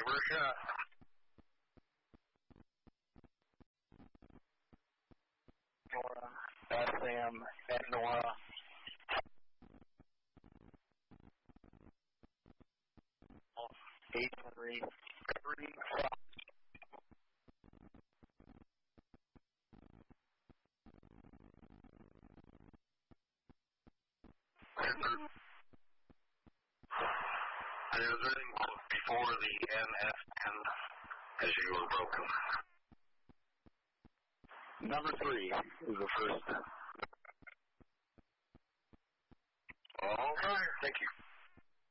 a shot. Nora, Sam, and Nora. Eight, three, five. I was running before the NFN as you were broken. Number 3 is the first. All right, thank you.